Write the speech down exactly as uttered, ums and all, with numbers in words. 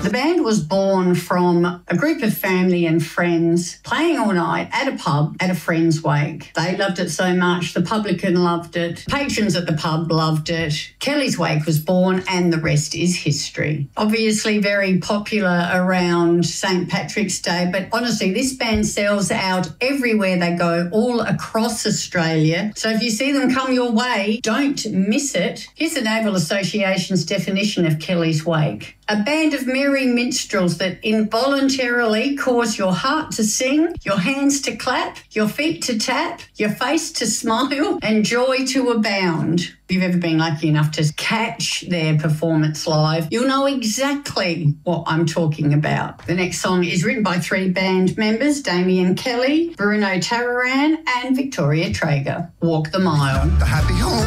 The band was born from a group of family and friends playing all night at a pub at a friend's wake. They loved it so much, the publican loved it, patrons at the pub loved it. Kelly's Wake was born and the rest is history. Obviously very popular around Saint Patrick's Day, but honestly, this band sells out everywhere they go, all across Australia. So if you see them come your way, don't miss it. Here's the Naval Association's definition of Kelly's Wake. A band of merry minstrels that involuntarily cause your heart to sing, your hands to clap, your feet to tap, your face to smile, and joy to abound. If you've ever been lucky enough to catch their performance live, you'll know exactly what I'm talking about. The next song is written by three band members, Damien Kelly, Bruno Tararan, and Victoria Traeger. Walk the Mile. The happy home